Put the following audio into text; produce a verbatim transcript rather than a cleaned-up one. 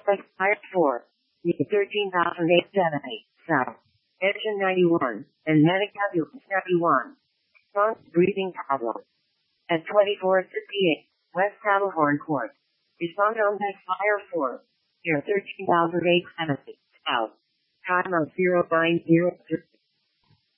Suspect Fire four. thirteen thousand eight hundred seventy. South. Engine ninety-one. And medic ambulance ninety-one. Response breathing problem. At twenty-four fifty-eight. West Saddlehorn Court. Respond on this Fire four. Air thirteen thousand eight hundred seventy. South. Time of zero nine zero three.